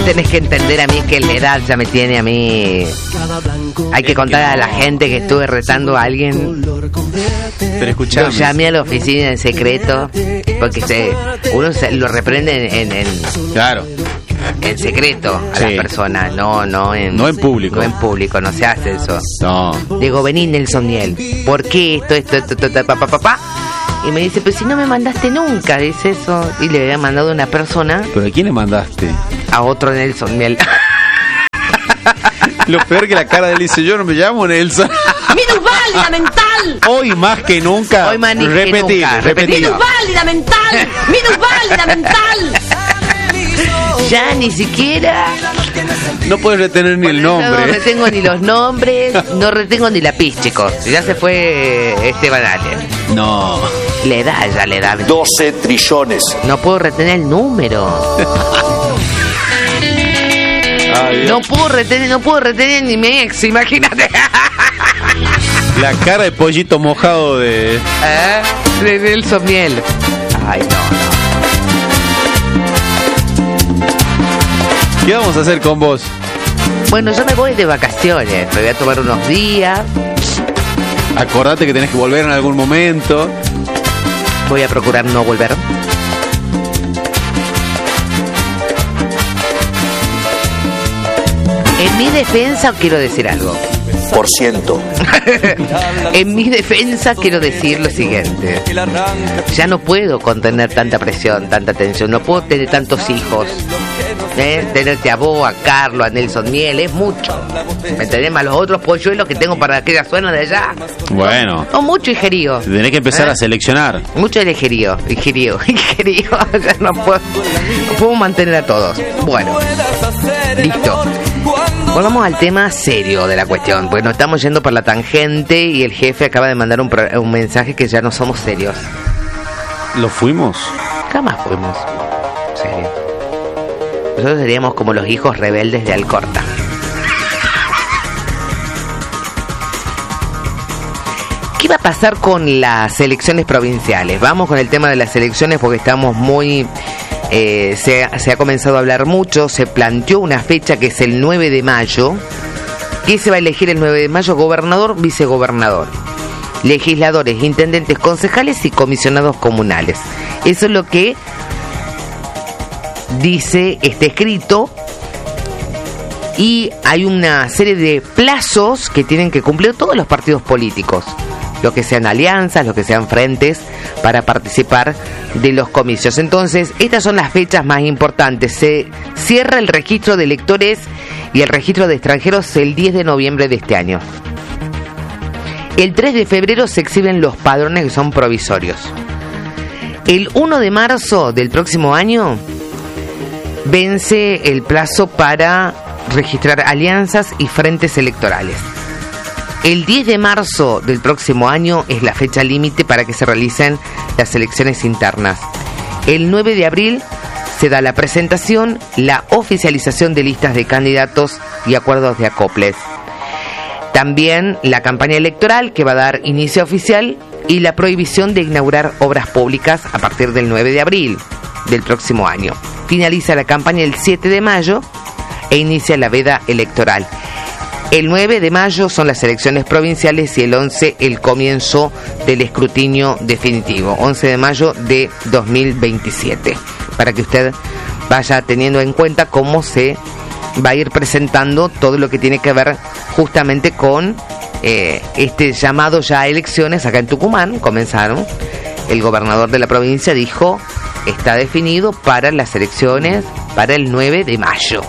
tenés que entender a mí que la edad ya me tiene a mí. Hay que contar a la gente que estuve retando a alguien. Pero escuchame. Lo llamé a la oficina en secreto, porque uno lo reprende Claro. en secreto a Sí. la persona, no en público. No en público, no se hace eso. No. Digo, vení Nelson Miel, ¿por qué esto, papá? Y me dice, pero si no me mandaste nunca, dice eso. Y le había mandado a una persona, ¿Pero a quién le mandaste? a otro Nelson Miel. Lo peor que la cara de él dice, yo no me llamo Nelson. ¡Minusválida mental! Hoy más que nunca. Hoy más que nunca. Repetir. ¡Minusválida mental! ¡Minusválida mental! Ya ni siquiera No puedes retener ni el no nombre. retengo ni los nombres, no retengo ni la pis, chicos. Ya se fue Esteban Allen. No. Le da 12 trillones. No puedo retener el número. Ay, Dios. No puedo retener ni mi ex, imagínate. La cara de pollito mojado de... De Nelson Miel. Ay, no. ¿Qué vamos a hacer con vos? Bueno, yo me voy de vacaciones. Me voy a tomar unos días. Acordate que tenés que volver en algún momento. Voy a procurar no volver. En mi defensa quiero decir algo. Por ciento. En mi defensa quiero decir lo siguiente. Ya no puedo contener tanta presión, tanta tensión. No puedo tener tantos hijos. Tenerte a vos, a Carlos, a Nelson Miel, es mucho. ¿Me entendés? Más los otros polluelos que tengo para aquella zona de allá. Bueno. O mucho ingerío. Tenés que empezar a seleccionar. Mucho de ingerío. Ya no puedo mantener a todos. Bueno, listo. Volvamos al tema serio de la cuestión, porque nos estamos yendo por la tangente y el jefe acaba de mandar un mensaje que ya no somos serios. ¿Lo fuimos? Jamás fuimos serios. Nosotros seríamos como los hijos rebeldes de Alcorta. ¿Qué va a pasar con las elecciones provinciales? Vamos con el tema de las elecciones porque estamos muy... se ha comenzado a hablar mucho. Se planteó una fecha que es el 9 de mayo. ¿Qué se va a elegir el 9 de mayo? Gobernador, vicegobernador, legisladores, intendentes, concejales y comisionados comunales. Eso es lo que dice este escrito. Y hay una serie de plazos que tienen que cumplir todos los partidos políticos, lo que sean alianzas, lo que sean frentes, para participar de los comicios. Entonces, estas son las fechas más importantes. Se cierra el registro de electores y el registro de extranjeros el 10 de noviembre de este año. El 3 de febrero se exhiben los padrones, que son provisorios. El 1 de marzo del próximo año vence el plazo para registrar alianzas y frentes electorales. El 10 de marzo del próximo año es la fecha límite para que se realicen las elecciones internas. El 9 de abril se da la presentación, la oficialización de listas de candidatos y acuerdos de acoples. También la campaña electoral, que va a dar inicio oficial, y la prohibición de inaugurar obras públicas a partir del 9 de abril del próximo año. Finaliza la campaña el 7 de mayo e inicia la veda electoral. El 9 de mayo son las elecciones provinciales y el 11 el comienzo del escrutinio definitivo. 11 de mayo de 2027. Para que usted vaya teniendo en cuenta cómo se va a ir presentando todo lo que tiene que ver justamente con este llamado ya a elecciones. Acá en Tucumán comenzaron. El gobernador de la provincia dijo, está definido para las elecciones para el 9 de mayo.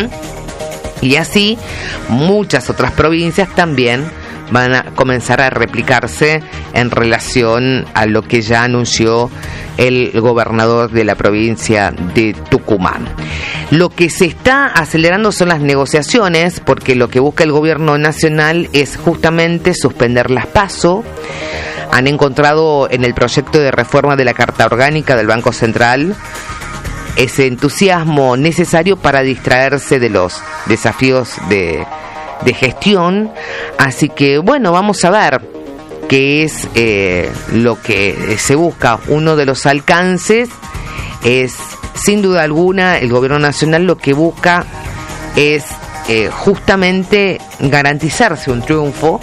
Y así muchas otras provincias también van a comenzar a replicarse en relación a lo que ya anunció el gobernador de la provincia de Tucumán. Lo que se está acelerando son las negociaciones, porque lo que busca el gobierno nacional es justamente suspender las PASO. Han encontrado en el proyecto de reforma de la Carta Orgánica del Banco Central ese entusiasmo necesario para distraerse de los desafíos de gestión. Así que bueno, vamos a ver qué es lo que se busca. Uno de los alcances es sin duda alguna el gobierno nacional lo que busca es justamente garantizarse un triunfo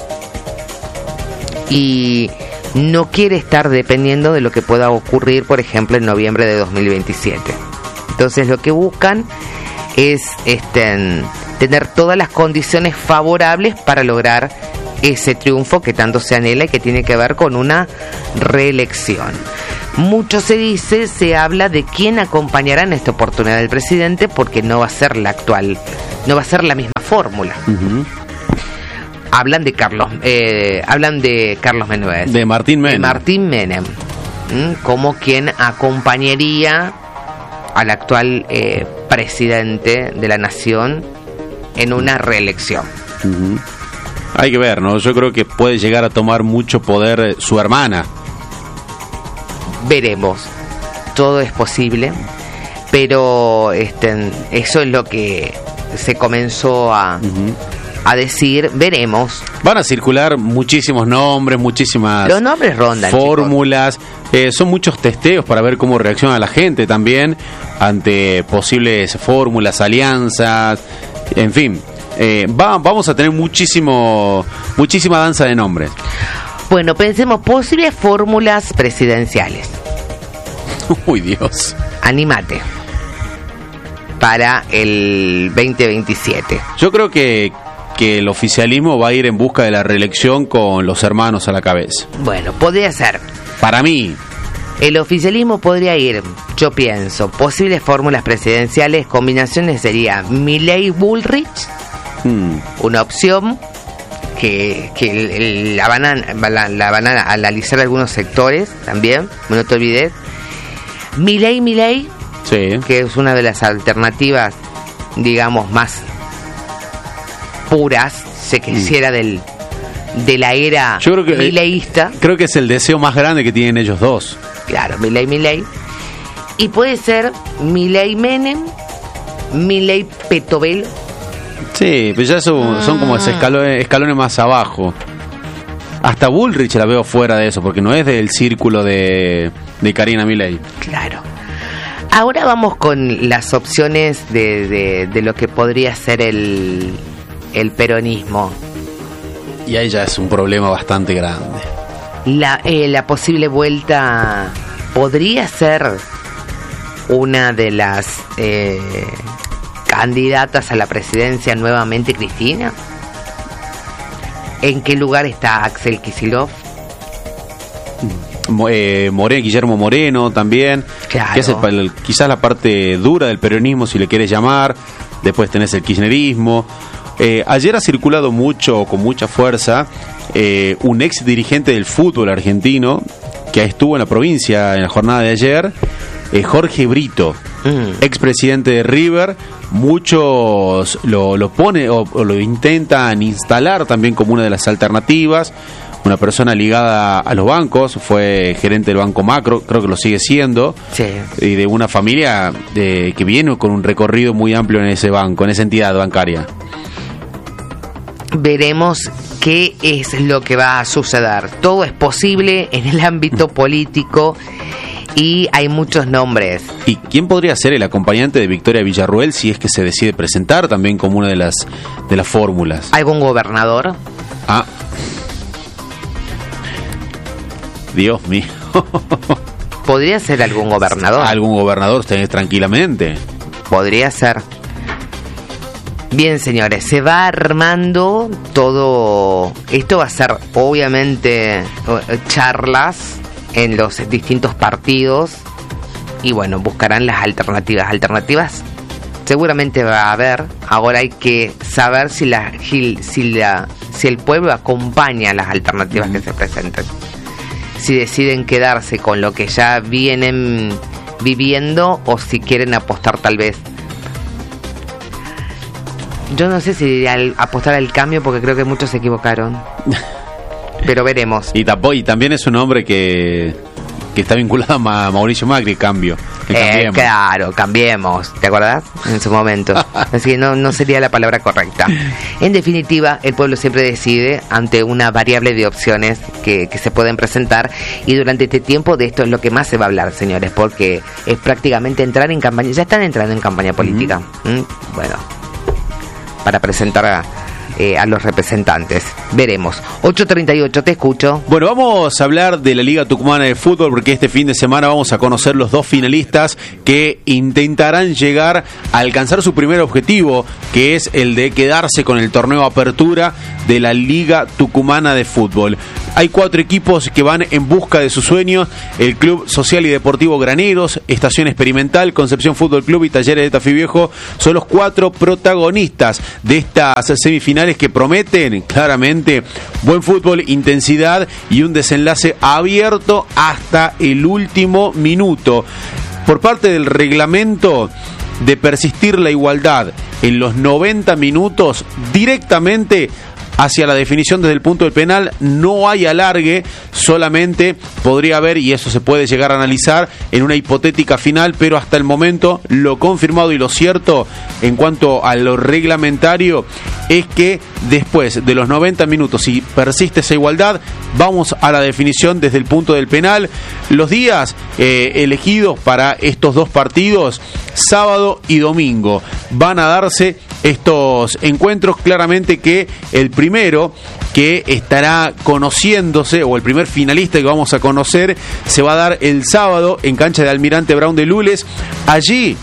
y no quiere estar dependiendo de lo que pueda ocurrir, por ejemplo, en noviembre de 2027. Entonces lo que buscan es tener todas las condiciones favorables para lograr ese triunfo que tanto se anhela y que tiene que ver con una reelección. Mucho se habla de quién acompañará en esta oportunidad del presidente, porque no va a ser la actual, no va a ser la misma fórmula. Uh-huh. Hablan de Carlos Menem. De Martín Menem. De Martín Menem. Como quien acompañaría al actual presidente de la nación en una reelección. Uh-huh. Hay que ver, ¿no? Yo creo que puede llegar a tomar mucho poder su hermana. Veremos. Todo es posible, pero eso es lo que se comenzó a decir. Veremos. Van a circular muchísimos nombres, muchísimas los nombres rondan, fórmulas. Son muchos testeos para ver cómo reacciona la gente también ante posibles fórmulas, alianzas, en fin. Vamos a tener muchísima danza de nombres. Bueno, pensemos posibles fórmulas presidenciales. Uy, Dios. Anímate. Para el 2027. Yo creo que el oficialismo va a ir en busca de la reelección con los hermanos a la cabeza. Bueno, podría ser. Para mí. El oficialismo podría ir, yo pienso, posibles fórmulas presidenciales, combinaciones sería Milei-Bullrich, una opción que la van a analizar algunos sectores también, no te olvides. Milei, sí, que es una de las alternativas, digamos, más puras, se quisiera de la era mileísta. Creo que es el deseo más grande que tienen ellos dos. Claro, Milei. Y puede ser Milei-Menem, Milei-Petovelo. Sí, pero ya son como escalones más abajo. Hasta Bullrich la veo fuera de eso, porque no es del círculo de Karina Milei. Claro. Ahora vamos con las opciones de lo que podría ser el peronismo. Y ahí ya es un problema bastante grande. La posible vuelta podría ser una de las candidatas a la presidencia nuevamente, Cristina. ¿En qué lugar está Axel Kicillof? Guillermo Moreno también, claro, que es quizás la parte dura del peronismo, si le quieres llamar. Después tenés el kirchnerismo. Ayer ha circulado con mucha fuerza, un ex dirigente del fútbol argentino que estuvo en la provincia en la jornada de ayer, Jorge Brito, expresidente de River. Muchos lo ponen o lo intentan instalar también como una de las alternativas. Una persona ligada a los bancos, fue gerente del Banco Macro, creo que lo sigue siendo, sí, y de una familia que viene con un recorrido muy amplio en ese banco, en esa entidad bancaria. Veremos qué es lo que va a suceder. Todo es posible en el ámbito político y hay muchos nombres. ¿Y quién podría ser el acompañante de Victoria Villarruel si es que se decide presentar también como una de las fórmulas? ¿Algún gobernador? Ah, Dios mío. ¿Podría ser algún gobernador? Algún gobernador, tenés tranquilamente. Podría ser. Bien, señores, se va armando todo. Esto va a ser, obviamente, charlas en los distintos partidos. Y bueno, buscarán las alternativas. Alternativas seguramente va a haber. Ahora hay que saber si el pueblo acompaña las alternativas que se presenten. Si deciden quedarse con lo que ya vienen viviendo o si quieren apostar tal vez. Yo no sé si apostar al cambio, porque creo que muchos se equivocaron. Pero veremos. Y también es un hombre que está vinculado a Mauricio Macri, Cambio. Cambiemos. Claro, cambiemos. ¿Te acordás? En su momento. Así que no sería la palabra correcta. En definitiva, el pueblo siempre decide ante una variable de opciones que se pueden presentar, y durante este tiempo de esto es lo que más se va a hablar, señores, porque es prácticamente entrar en campaña. Ya están entrando en campaña política. Bueno, para presentar a los representantes. Veremos. 8:38, te escucho. Bueno, vamos a hablar de la Liga Tucumana de Fútbol, porque este fin de semana vamos a conocer los dos finalistas que intentarán llegar a alcanzar su primer objetivo, que es el de quedarse con el torneo Apertura de la Liga Tucumana de Fútbol. Hay 4 equipos que van en busca de sus sueños: el Club Social y Deportivo Graneros, Estación Experimental, Concepción Fútbol Club y Talleres de Tafí Viejo. Son los 4 protagonistas de estas semifinales que prometen claramente buen fútbol, intensidad y un desenlace abierto hasta el último minuto. Por parte del reglamento, de persistir la igualdad en los 90 minutos, directamente hacia la definición desde el punto del penal. No hay alargue, solamente podría haber, y eso se puede llegar a analizar en una hipotética final, pero hasta el momento lo confirmado y lo cierto en cuanto a lo reglamentario es que después de los 90 minutos, si persiste esa igualdad, vamos a la definición desde el punto del penal. Los días elegidos para estos dos partidos, sábado y domingo, van a darse estos encuentros. Claramente que el primero que estará conociéndose, o el primer finalista que vamos a conocer, se va a dar el sábado en cancha de Almirante Brown de Lules. Allí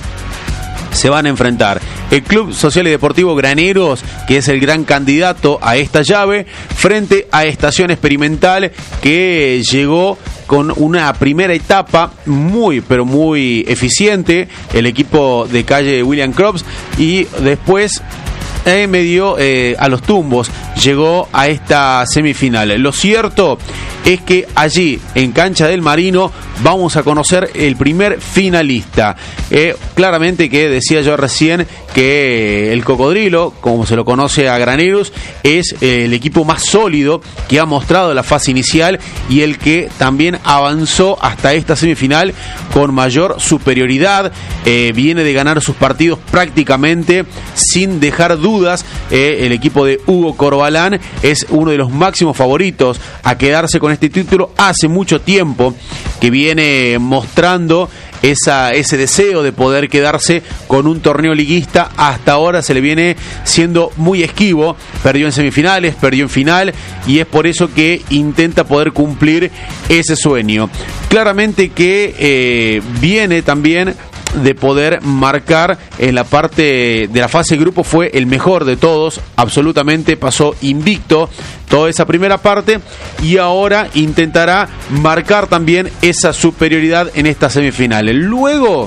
se van a enfrentar el Club Social y Deportivo Graneros, que es el gran candidato a esta llave, frente a Estación Experimental, que llegó con una primera etapa muy, pero muy eficiente, el equipo de calle William Crops, y después medio a los tumbos llegó a esta semifinal. Lo cierto es que allí en cancha del Marino vamos a conocer el primer finalista. Claramente que decía yo recién que el Cocodrilo, como se lo conoce a Graneros, es el equipo más sólido que ha mostrado la fase inicial y el que también avanzó hasta esta semifinal con mayor superioridad. Viene de ganar sus partidos prácticamente sin dejar dudas. El equipo de Hugo Corbalán es uno de los máximos favoritos a quedarse con este título. Hace mucho tiempo que viene mostrando ese deseo de poder quedarse con un torneo liguista. Hasta ahora se le viene siendo muy esquivo, perdió en semifinales, perdió en final, y es por eso que intenta poder cumplir ese sueño. Claramente que viene también de poder marcar en la parte de la fase de grupo, fue el mejor de todos, absolutamente pasó invicto toda esa primera parte, y ahora intentará marcar también esa superioridad en estas semifinales. Luego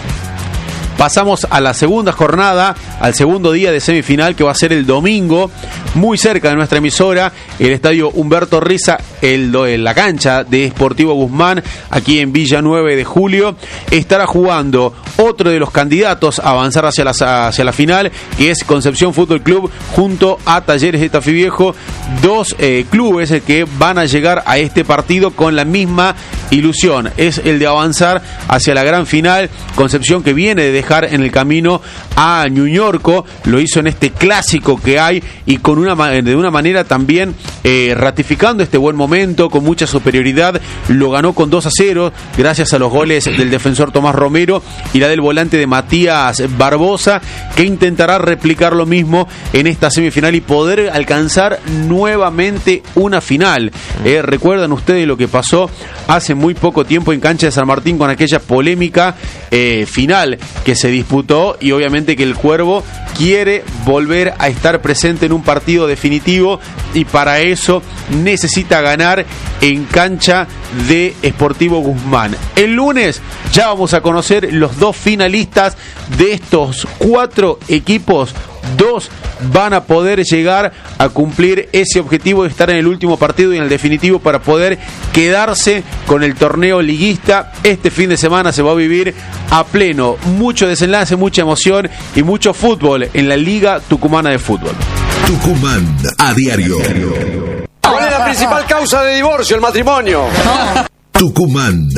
pasamos a la segunda jornada, al segundo día de semifinal, que va a ser el domingo, muy cerca de nuestra emisora, el estadio Humberto Riza, la cancha de Sportivo Guzmán, aquí en Villa 9 de Julio. Estará jugando otro de los candidatos a avanzar hacia la final, que es Concepción Fútbol Club junto a Talleres de Tafí Viejo, dos clubes que van a llegar a este partido con la misma ilusión, es el de avanzar hacia la gran final. Concepción, que viene de dejar en el camino a Ñuñorco, lo hizo en este clásico que hay, y de una manera también ratificando este buen momento, con mucha superioridad. Lo ganó con 2-0 gracias a los goles del defensor Tomás Romero y la del volante de Matías Barbosa, que intentará replicar lo mismo en esta semifinal y poder alcanzar nuevamente una final. Recuerdan ustedes lo que pasó hace muy poco tiempo en cancha de San Martín con aquella polémica final que se disputó, y obviamente que el Cuervo quiere volver a estar presente en un partido definitivo, y para eso necesita ganar en cancha de Sportivo Guzmán. El lunes ya vamos a conocer los dos finalistas de estos 4 equipos. 2 van a poder llegar a cumplir ese objetivo de estar en el último partido y en el definitivo para poder quedarse con el torneo liguista. Este fin de semana se va a vivir a pleno, mucho desenlace, mucha emoción y mucho fútbol en la Liga Tucumana de Fútbol. Tucumán a diario. ¿Cuál es la principal causa de divorcio? El matrimonio. Tucumán